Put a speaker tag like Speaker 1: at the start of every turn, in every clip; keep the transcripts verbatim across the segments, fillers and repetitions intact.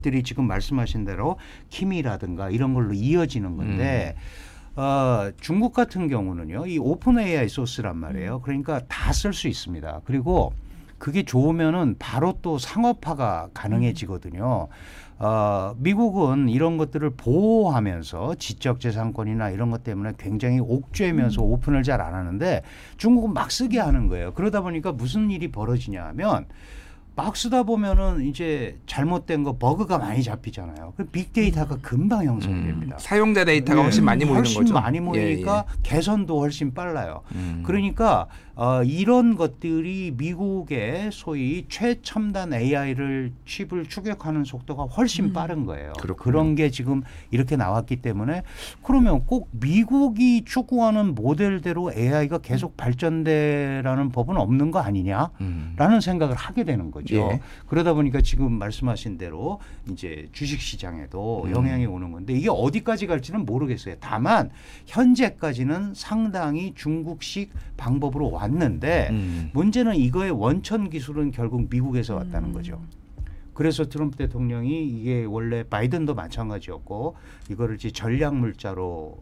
Speaker 1: 들이 지금 말씀하신 대로 키미라든가 이런 걸로 이어지는 건데 음. 어, 중국 같은 경우는요, 이 오픈 에이아이 소스란 말이에요. 그러니까 다 쓸 수 있습니다. 그리고 그게 좋으면은 바로 또 상업화가 가능해지거든요. 어, 미국은 이런 것들을 보호하면서 지적재산권이나 이런 것 때문에 굉장히 옥죄면서 음. 오픈을 잘 안 하는데 중국은 막 쓰게 하는 거예요. 그러다 보니까 무슨 일이 벌어지냐 하면 막 쓰다 보면은 이제 잘못된 거 버그가 많이 잡히잖아요. 그 빅데이터가 금방 형성이 됩니다.
Speaker 2: 음, 사용자 데이터가 예, 훨씬 많이 모이는
Speaker 1: 훨씬
Speaker 2: 거죠.
Speaker 1: 많이 모이니까 예, 예. 개선도 훨씬 빨라요. 음. 그러니까 어, 이런 것들이 미국의 소위 최첨단 에이아이를 칩을 추격하는 속도가 훨씬 음. 빠른 거예요. 그렇군요. 그런 게 지금 이렇게 나왔기 때문에 그러면 꼭 미국이 추구하는 모델대로 에이아이가 계속 발전되라는 법은 없는 거 아니냐라는 음. 생각을 하게 되는 거죠. 예. 그러다 보니까 지금 말씀하신 대로 이제 주식시장에도 음. 영향이 오는 건데 이게 어디까지 갈지는 모르겠어요. 다만 현재까지는 상당히 중국식 방법으로 왔는데 음. 문제는 이거의 원천 기술은 결국 미국에서 왔다는 음. 거죠. 그래서 트럼프 대통령이 이게 원래 바이든도 마찬가지였고 이거를 이제 전략 물자로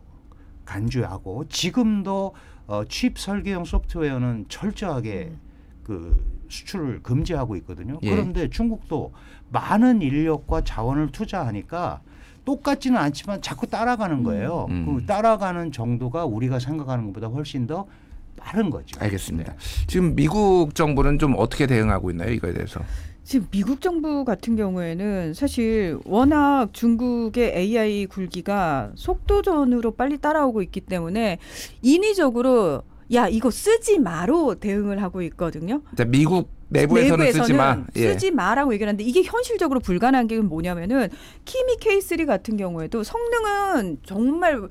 Speaker 1: 간주하고 지금도 어, 칩 설계용 소프트웨어는 철저하게 음. 그 수출을 금지하고 있거든요. 예. 그런데 중국도 많은 인력과 자원을 투자하니까 똑같지는 않지만 자꾸 따라가는 거예요. 음. 그 따라가는 정도가 우리가 생각하는 것보다 훨씬 더 빠른 거죠.
Speaker 2: 알겠습니다. 네. 지금 미국 정부는 좀 어떻게 대응하고 있나요? 이거에 대해서.
Speaker 3: 지금 미국 정부 같은 경우에는 사실 워낙 중국의 에이아이 굴기가 속도전으로 빨리 따라오고 있기 때문에 인위적으로 야 이거 쓰지 마로 대응을 하고 있거든요.
Speaker 2: 미국 내부에서는, 내부에서는 쓰지 마.
Speaker 3: 예. 쓰지 마라고 얘기하는데 이게 현실적으로 불가능한 게 뭐냐면은 키미 케이 쓰리 같은 경우에도 성능은 정말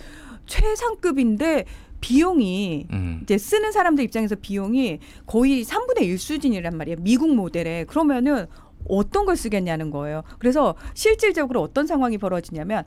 Speaker 3: 최상급인데 비용이 음. 이제 쓰는 사람들 입장에서 비용이 거의 삼분의 일 수준이란 말이에요. 미국 모델에. 그러면은 어떤 걸 쓰겠냐는 거예요. 그래서 실질적으로 어떤 상황이 벌어지냐면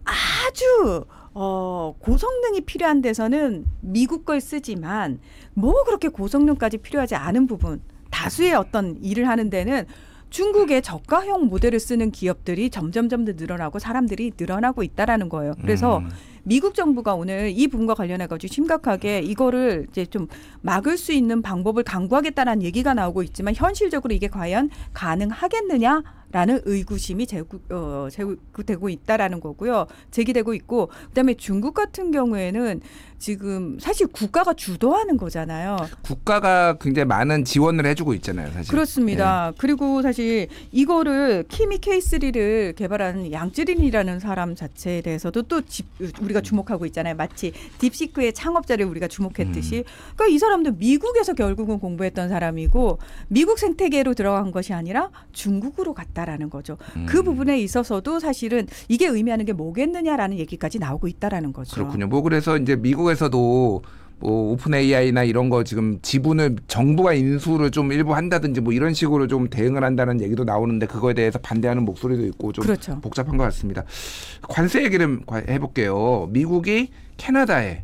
Speaker 3: 아주 어, 고성능이 필요한 데서는 미국 걸 쓰지만 뭐 그렇게 고성능까지 필요하지 않은 부분 다수의 어떤 일을 하는 데는 중국의 저가형 모델을 쓰는 기업들이 점점점 더 늘어나고 사람들이 늘어나고 있다라는 거예요. 그래서 음. 미국 정부가 오늘 이 부분과 관련해 가지고 심각하게 이거를 이제 좀 막을 수 있는 방법을 강구하겠다라는 얘기가 나오고 있지만 현실적으로 이게 과연 가능하겠느냐? 라는 의구심이 제구, 어, 제구되고 있다라는 거고요. 제기되고 있고 그다음에 중국 같은 경우에는 지금 사실 국가가 주도하는 거잖아요.
Speaker 2: 국가가 굉장히 많은 지원을 해주고 있잖아요. 사실.
Speaker 3: 그렇습니다. 예. 그리고 사실 이거를 키미 케이 쓰리를 개발한 양쯔린이라는 사람 자체에 대해서도 또 집, 우리가 주목하고 있잖아요. 마치 딥시크의 창업자를 우리가 주목했듯이. 음. 그러니까 이 사람도 미국에서 결국은 공부했던 사람이고 미국 생태계로 들어간 것이 아니라 중국으로 갔다. 라는 거죠. 음. 그 부분에 있어서도 사실은 이게 의미하는 게 뭐겠느냐라는 얘기까지 나오고 있다라는 거죠.
Speaker 2: 그렇군요. 뭐 그래서 이제 미국에서도 뭐 오픈 에이아이나 이런 거 지금 지분을 정부가 인수를 좀 일부 한다든지 뭐 이런 식으로 좀 대응을 한다는 얘기도 나오는데 그거에 대해서 반대하는 목소리도 있고 좀 그렇죠. 복잡한 것 같습니다. 관세 얘기를 해볼게요. 미국이 캐나다에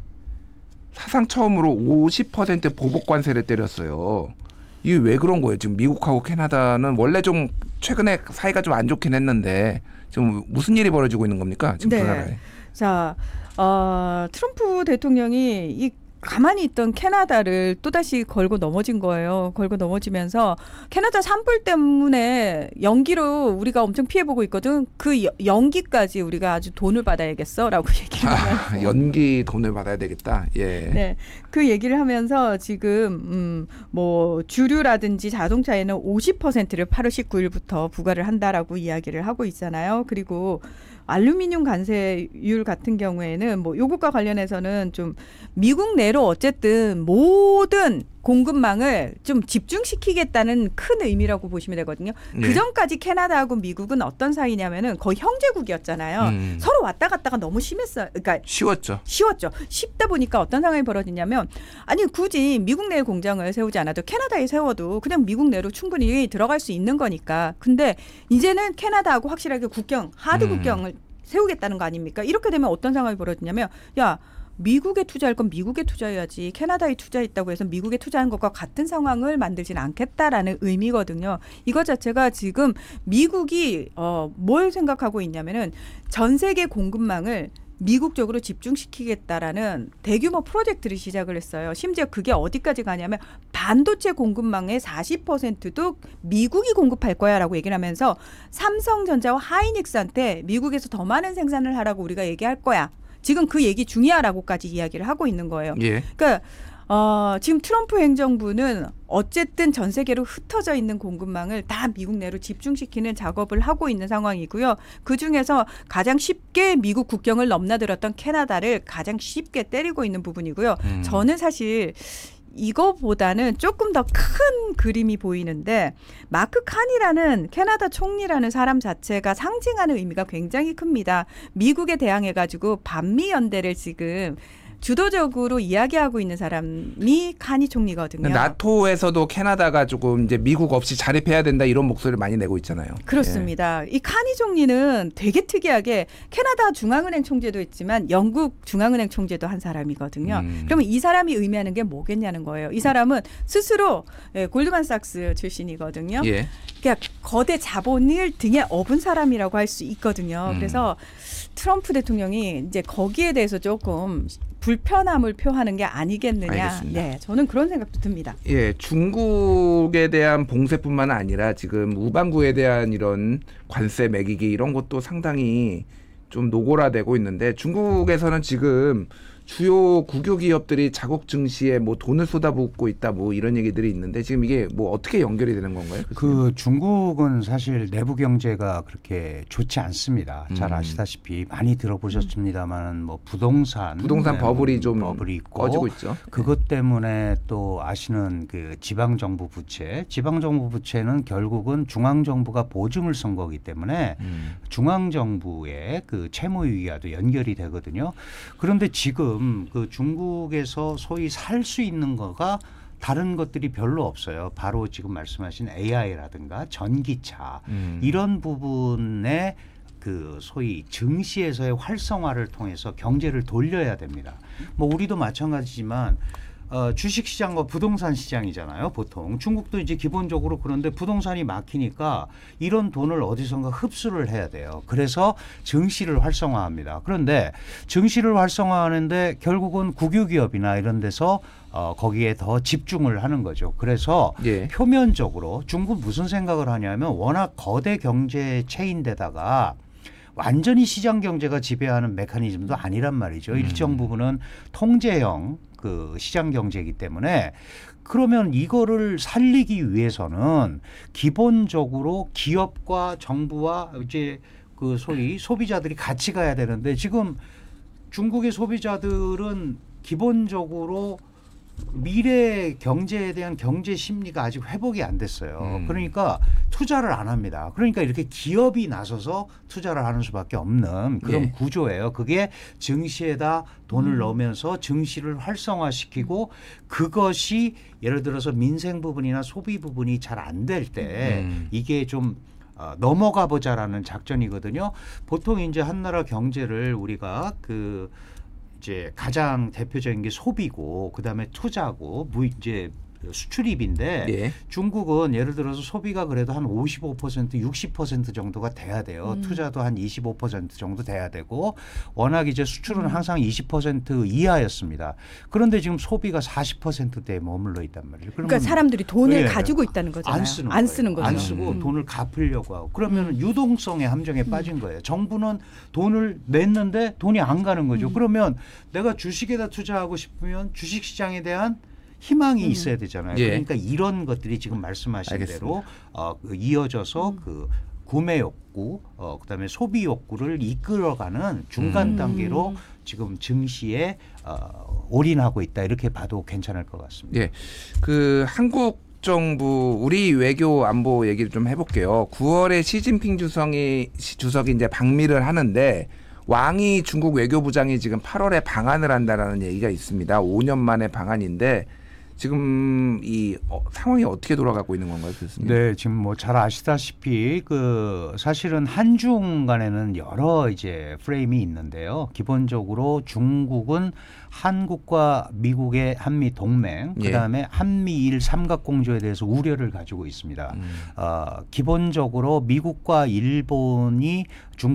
Speaker 2: 사상 처음으로 오십 퍼센트 보복 관세를 때렸어요. 이게 왜 그런 거예요? 지금 미국하고 캐나다는 원래 좀 최근에 사이가 좀 안 좋긴 했는데 지금 무슨 일이 벌어지고 있는 겁니까? 지금
Speaker 3: 네.
Speaker 2: 그 나라에.
Speaker 3: 자, 어, 트럼프 대통령이 이 가만히 있던 캐나다를 또다시 걸고 넘어진 거예요. 걸고 넘어지면서 캐나다 산불 때문에 연기로 우리가 엄청 피해보고 있거든. 그 여, 연기까지 우리가 아주 돈을 받아야겠어 라고 얘기를 하면서.
Speaker 2: 아, 연기 돈을 받아야 되겠다. 예.
Speaker 3: 네, 그 얘기를 하면서 지금 음, 뭐 주류라든지 자동차에는 오십 퍼센트를 팔월 십구일부터 부과를 한다라고 이야기를 하고 있잖아요. 그리고 알루미늄 관세율 같은 경우에는 뭐 요것과 관련해서는 좀 미국 내로 어쨌든 모든 공급망을 좀 집중시키겠다는 큰 의미라고 보시면 되거든요. 네. 그 전까지 캐나다하고 미국은 어떤 사이냐면은 거의 형제국이었잖아요. 음. 서로 왔다 갔다가 너무 심했어요. 그러니까
Speaker 2: 쉬웠죠.
Speaker 3: 쉬웠죠. 쉽다 보니까 어떤 상황이 벌어지냐면 아니 굳이 미국 내에 공장을 세우지 않아도 캐나다에 세워도 그냥 미국 내로 충분히 들어갈 수 있는 거니까. 근데 이제는 캐나다하고 확실하게 국경, 하드 국경을 음. 세우겠다는 거 아닙니까? 이렇게 되면 어떤 상황이 벌어지냐면 야 미국에 투자할 건 미국에 투자해야지 캐나다에 투자했다고 해서 미국에 투자한 것과 같은 상황을 만들지는 않겠다라는 의미거든요. 이거 자체가 지금 미국이 어, 뭘 생각하고 있냐면은 전 세계 공급망을 미국 쪽으로 집중시키겠다라는 대규모 프로젝트를 시작을 했어요. 심지어 그게 어디까지 가냐면 반도체 공급망의 사십 퍼센트도 미국이 공급할 거야라고 얘기를 하면서 삼성전자와 하이닉스한테 미국에서 더 많은 생산을 하라고 우리가 얘기할 거야. 지금 그 얘기 중이야라고까지 이야기를 하고 있는 거예요.
Speaker 2: 예.
Speaker 3: 그러니까 어, 지금 트럼프 행정부는 어쨌든 전 세계로 흩어져 있는 공급망을 다 미국 내로 집중시키는 작업을 하고 있는 상황이고요. 그중에서 가장 쉽게 미국 국경을 넘나들었던 캐나다를 가장 쉽게 때리고 있는 부분이고요.
Speaker 2: 음.
Speaker 3: 저는 사실 이거보다는 조금 더 큰 그림이 보이는데 마크 칸이라는 캐나다 총리라는 사람 자체가 상징하는 의미가 굉장히 큽니다. 미국에 대항해가지고 반미 연대를 지금 주도적으로 이야기하고 있는 사람이 칸이 총리거든요.
Speaker 2: 나토에서도 캐나다가 조금 이제 미국 없이 자립해야 된다 이런 목소리를 많이 내고 있잖아요.
Speaker 3: 그렇습니다. 예. 이 칸이 총리는 되게 특이하게 캐나다 중앙은행 총재도 했지만 영국 중앙은행 총재도 한 사람이거든요.
Speaker 2: 음.
Speaker 3: 그러면 이 사람이 의미하는 게 뭐겠냐는 거예요. 이 사람은 스스로 예, 골드만삭스 출신이거든요.
Speaker 2: 예.
Speaker 3: 그러니까 거대 자본을 등에 업은 사람이라고 할 수 있거든요.
Speaker 2: 음.
Speaker 3: 그래서 트럼프 대통령이 이제 거기에 대해서 조금 불편함을 표하는 게 아니겠느냐.
Speaker 2: 알겠습니다.
Speaker 3: 네, 저는 그런 생각도 듭니다.
Speaker 2: 예, 중국에 대한 봉쇄뿐만 아니라 지금 우방구에 대한 이런 관세 매기기 이런 것도 상당히 좀 노골화되고 있는데 중국에서는 지금 주요 국유 기업들이 자국 증시에 뭐 돈을 쏟아붓고 있다 뭐 이런 얘기들이 있는데 지금 이게 뭐 어떻게 연결이 되는 건가요?
Speaker 1: 그 중국은 사실 내부 경제가 그렇게 좋지 않습니다. 잘
Speaker 2: 음.
Speaker 1: 아시다시피 많이 들어보셨습니다만 뭐 부동산
Speaker 2: 부동산
Speaker 1: 네,
Speaker 2: 버블이 좀
Speaker 1: 버블이 있고
Speaker 2: 꺼지고 있죠.
Speaker 1: 그것 때문에 또 아시는 그 지방 정부 부채, 지방 정부 부채는 결국은 중앙 정부가 보증을 쓴 거기 때문에
Speaker 2: 음.
Speaker 1: 중앙 정부의 그 채무 위기와도 연결이 되거든요. 그런데 지금 그 중국에서 소위 살 수 있는 거가 다른 것들이 별로 없어요. 바로 지금 말씀하신 에이아이라든가 전기차
Speaker 2: 음.
Speaker 1: 이런 부분에 그 소위 증시에서의 활성화를 통해서 경제를 돌려야 됩니다. 뭐 우리도 마찬가지지만 어, 주식시장과 부동산 시장이잖아요. 보통 중국도 이제 기본적으로 그런데 부동산이 막히니까 이런 돈을 어디선가 흡수를 해야 돼요. 그래서 증시를 활성화합니다. 그런데 증시를 활성화하는데 결국은 국유기업이나 이런 데서 어, 거기에 더 집중을 하는 거죠. 그래서
Speaker 2: 예.
Speaker 1: 표면적으로 중국 무슨 생각을 하냐면 워낙 거대 경제 체인데다가 완전히 시장 경제가 지배하는 메커니즘도 아니란 말이죠.
Speaker 2: 음.
Speaker 1: 일정 부분은 통제형 그 시장 경제이기 때문에 그러면 이거를 살리기 위해서는 기본적으로 기업과 정부와 이제 그 소위 소비자들이 같이 가야 되는데 지금 중국의 소비자들은 기본적으로 미래 경제에 대한 경제 심리가 아직 회복이 안 됐어요.
Speaker 2: 음.
Speaker 1: 그러니까 투자를 안 합니다. 그러니까 이렇게 기업이 나서서 투자를 하는 수밖에 없는 그런
Speaker 2: 예.
Speaker 1: 구조예요. 그게 증시에다 돈을
Speaker 3: 음.
Speaker 1: 넣으면서 증시를 활성화시키고 그것이 예를 들어서 민생 부분이나 소비 부분이 잘 안 될 때
Speaker 2: 음.
Speaker 1: 이게 좀 어, 넘어가 보자라는 작전이거든요. 보통 이제 한 나라 경제를 우리가 그 이제 가장 대표적인 게 소비고 그다음에 투자고 무 이제 수출입인데
Speaker 2: 예.
Speaker 1: 중국은 예를 들어서 소비가 그래도 한 오십오 퍼센트, 육십 퍼센트 정도가 돼야 돼요.
Speaker 3: 음.
Speaker 1: 투자도 한 이십오 퍼센트 정도 돼야 되고 워낙 이제 수출은
Speaker 3: 음.
Speaker 1: 항상 이십 퍼센트 이하였습니다. 그런데 지금 소비가 사십 퍼센트대에 머물러 있단 말이에요. 그러면
Speaker 3: 그러니까 사람들이 돈을
Speaker 1: 예.
Speaker 3: 가지고 있다는 거잖아요.
Speaker 1: 안 쓰는,
Speaker 3: 안
Speaker 1: 거예요.
Speaker 3: 쓰는 거죠.
Speaker 1: 안 쓰고
Speaker 3: 음.
Speaker 1: 돈을 갚으려고 하고 그러면
Speaker 3: 음.
Speaker 1: 유동성의 함정에 빠진 거예요. 정부는 돈을 냈는데 돈이 안 가는 거죠.
Speaker 3: 음.
Speaker 1: 그러면 내가 주식에다 투자하고 싶으면 주식시장에 대한 희망이
Speaker 3: 음.
Speaker 1: 있어야 되잖아요.
Speaker 2: 예.
Speaker 1: 그러니까 이런 것들이 지금 말씀하신
Speaker 2: 알겠습니다.
Speaker 1: 대로 어, 그 이어져서
Speaker 3: 음.
Speaker 1: 그 구매 욕구, 어, 그다음에 소비 욕구를 이끌어가는 중간
Speaker 2: 음.
Speaker 1: 단계로 지금 증시에 어, 올인하고 있다 이렇게 봐도 괜찮을 것 같습니다.
Speaker 2: 예. 그 한국 정부 우리 외교 안보 얘기를 좀 해볼게요. 구월에 시진핑 주석이 주석이 이제 방미를 하는데 왕이 중국 외교부장이 지금 팔월에 방한을 한다라는 얘기가 있습니다. 오 년 만에 방한인데 지금 이 어, 상황이 어떻게 돌아가고 있는 건가요, 교수님?
Speaker 1: 네, 지금 뭐 잘 아시다시피 그 사실은 한중 간에는 여러 이제 프레임이 있는데요. 기본적으로 중국은 한국과 미국의 한미 동맹,
Speaker 2: 예.
Speaker 1: 그다음에 한미일 삼각공조에 대해서 우려를 가지고 있습니다.
Speaker 2: 음.
Speaker 1: 어, 기본적으로 미국과 일본이 중